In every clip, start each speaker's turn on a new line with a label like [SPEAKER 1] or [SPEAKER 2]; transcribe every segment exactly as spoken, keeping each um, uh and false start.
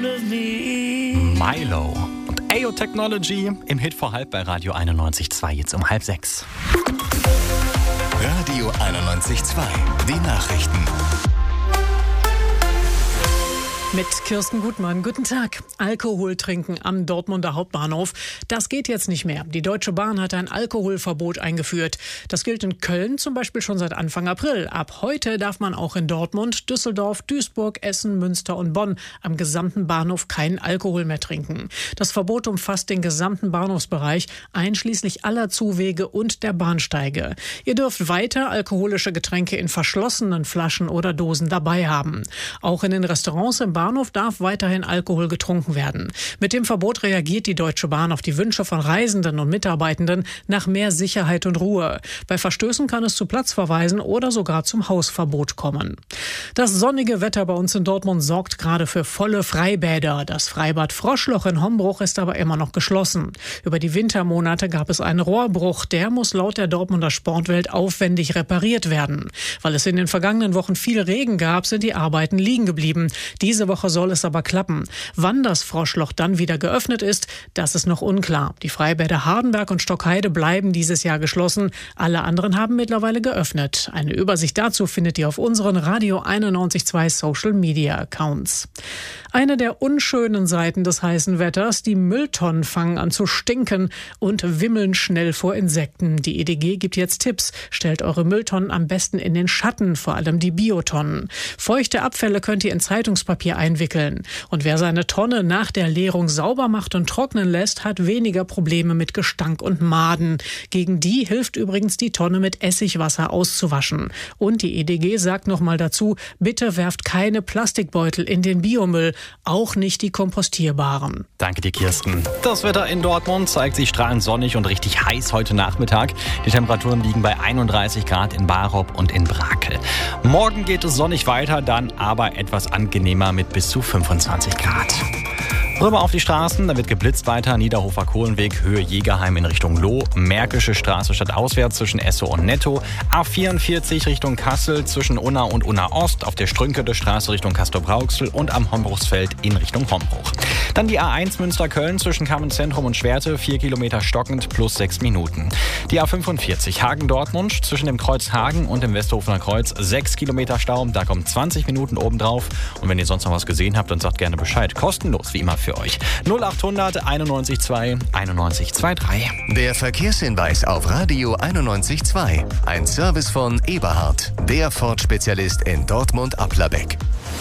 [SPEAKER 1] Milo und A O Technology im Hit vor halb bei Radio einundneunzig Komma zwei, jetzt um halb sechs.
[SPEAKER 2] Radio einundneunzig Komma zwei, die Nachrichten.
[SPEAKER 3] Mit Kirsten Gutmann. Guten Tag. Alkohol trinken am Dortmunder Hauptbahnhof. Das geht jetzt nicht mehr. Die Deutsche Bahn hat ein Alkoholverbot eingeführt. Das gilt in Köln zum Beispiel schon seit Anfang April. Ab heute darf man auch in Dortmund, Düsseldorf, Duisburg, Essen, Münster und Bonn am gesamten Bahnhof keinen Alkohol mehr trinken. Das Verbot umfasst den gesamten Bahnhofsbereich, einschließlich aller Zuwege und der Bahnsteige. Ihr dürft weiter alkoholische Getränke in verschlossenen Flaschen oder Dosen dabei haben. Auch in den Restaurants im Bahnhof Bahnhof darf weiterhin Alkohol getrunken werden. Mit dem Verbot reagiert die Deutsche Bahn auf die Wünsche von Reisenden und Mitarbeitenden nach mehr Sicherheit und Ruhe. Bei Verstößen kann es zu Platzverweisen oder sogar zum Hausverbot kommen. Das sonnige Wetter bei uns in Dortmund sorgt gerade für volle Freibäder. Das Freibad Froschloch in Hombruch ist aber immer noch geschlossen. Über die Wintermonate gab es einen Rohrbruch. Der muss laut der Dortmunder Sportwelt aufwendig repariert werden. Weil es in den vergangenen Wochen viel Regen gab, sind die Arbeiten liegen geblieben. Diese Woche soll es aber klappen. Wann das Froschloch dann wieder geöffnet ist, das ist noch unklar. Die Freibäder Hardenberg und Stockheide bleiben dieses Jahr geschlossen. Alle anderen haben mittlerweile geöffnet. Eine Übersicht dazu findet ihr auf unseren Radio einundneunzig Komma zwei Social Media Accounts. Eine der unschönen Seiten des heißen Wetters: die Mülltonnen fangen an zu stinken und wimmeln schnell vor Insekten. Die E D G gibt jetzt Tipps. Stellt eure Mülltonnen am besten in den Schatten, vor allem die Biotonnen. Feuchte Abfälle könnt ihr in Zeitungspapier einwickeln. Und wer seine Tonne nach der Leerung sauber macht und trocknen lässt, hat weniger Probleme mit Gestank und Maden. Gegen die hilft übrigens die Tonne mit Essigwasser auszuwaschen. Und die E D G sagt noch mal dazu: Bitte werft keine Plastikbeutel in den Biomüll, auch nicht die kompostierbaren.
[SPEAKER 1] Danke dir, Kirsten. Das Wetter in Dortmund zeigt sich strahlend sonnig und richtig heiß heute Nachmittag. Die Temperaturen liegen bei einunddreißig Grad in Barob und in Brakel. Morgen geht es sonnig weiter, dann aber etwas angenehmer mit bis zu fünfundzwanzig Grad. Rüber auf die Straßen, da wird geblitzt weiter. Niederhofer Kohlenweg, Höhe Jägerheim in Richtung Loh. Märkische Straße stadtauswärts zwischen Esso und Netto. A vierundvierzig Richtung Kassel zwischen Unna und Unna Ost. Auf der Strünkede Straße Richtung Castrop-Rauxel und am Hombruchsfeld in Richtung Hombruch. Dann die A eins Münster-Köln zwischen Kammenzentrum und Schwerte. vier Kilometer stockend plus sechs Minuten. Die A fünfundvierzig Hagen-Dortmund zwischen dem Kreuz Hagen und dem Westhofener Kreuz. sechs Kilometer Stau, da kommen zwanzig Minuten obendrauf. Und wenn ihr sonst noch was gesehen habt, dann sagt gerne Bescheid. Kostenlos, wie immer für euch. null achthundert einundneunzig Komma zwei einundneunzig Komma drei.
[SPEAKER 2] Der Verkehrshinweis auf Radio einundneunzig Komma zwei. Ein Service von Eberhard, der Ford-Spezialist in Dortmund-Applerbeck.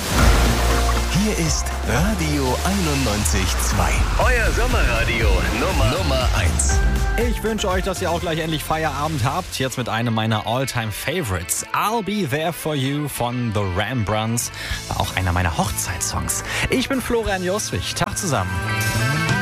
[SPEAKER 2] Hier ist Radio einundneunzig Komma zwei. Euer Sommerradio Nummer, Nummer eins.
[SPEAKER 1] Ich wünsche euch, dass ihr auch gleich endlich Feierabend habt. Jetzt mit einem meiner All-Time-Favorites. I'll Be There For You von The Rembrandts. War auch einer meiner Hochzeitssongs. Ich bin Florian Joswig. Tag zusammen.